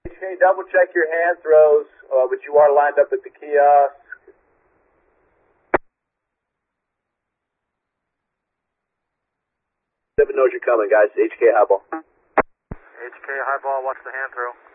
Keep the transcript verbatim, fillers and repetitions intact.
H K, double check your hand throws, uh, but you are lined up at the kiosk. Seven knows you're coming, guys. H K highball. H K highball, watch the hand throw.